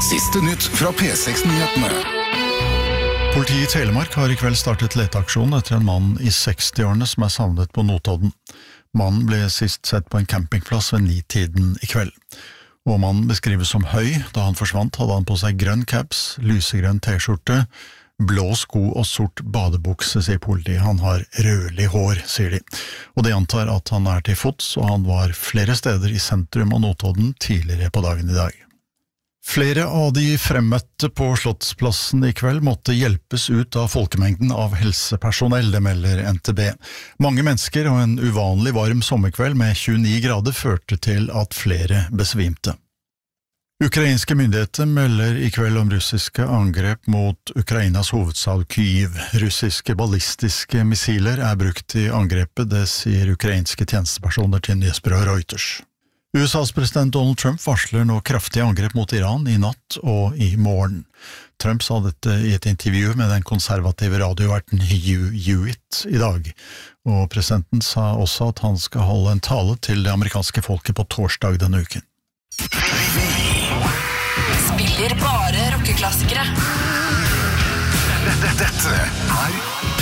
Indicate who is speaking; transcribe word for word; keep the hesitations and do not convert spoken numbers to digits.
Speaker 1: Siste nytt fra P seks-nyhetene.
Speaker 2: Politiet i Telemark har i kveld startet leteaksjon etter en mann i sekstiårene som er savnet på Notodden. Mannen ble sist sett på en campingplass ved ni-tiden i kveld. Og mannen beskrives som høy. Da han forsvant hadde han på seg grønn caps, lysegrønn t-skjorte, blå sko og sort badebukse, sier politiet. Han har rødlig hår, sier de. Og de antar at han er til fots, og han var flere steder i sentrum av Notodden tidligere på dagen i dag. Flere av de fremmøtte på Slottsplassen i kveld måtte hjelpes ut av folkemengden av helsepersonell, det melder N T B. Mange mennesker og en uvanlig varm sommerkveld med tjueni grader førte til at flere besvimte. Ukrainske myndigheter melder i kveld om russiske angrep mot Ukrainas hovedstad Kyiv. Russiske ballistiske missiler er brukt i angrepet, det sier ukrainske tjenestepersoner til nyhetsbyrået Reuters. U S A's president Donald Trump varsler nå kraftige angrep mot Iran i natt og i morgen. Trump sa dette i et intervju med den konservative radioverten Hugh Hewitt i dag, og presidenten sa også at han skal holde en tale til det amerikanske folket på torsdag denne uken.
Speaker 3: Spiller bare rockeklassikere.
Speaker 1: Dette er